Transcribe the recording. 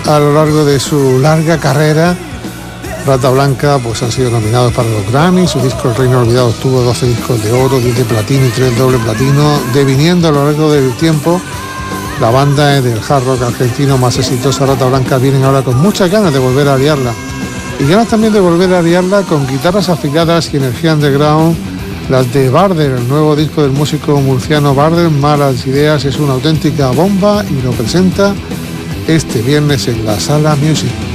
a lo largo de su larga carrera. Rata Blanca pues han sido nominados para los Grammy. Su disco El Reino Olvidado tuvo 12 discos de oro, 10 de platino y 3 doble platino, deviniendo a lo largo del tiempo la banda del hard rock argentino más exitosa, Rata Blanca. Vienen ahora con muchas ganas de volver a liarla, y ganas también de volver a liarla con guitarras afiladas y energía underground. Las de Barder, el nuevo disco del músico murciano Barder, Malas Ideas, es una auténtica bomba y lo presenta este viernes en la Sala Music.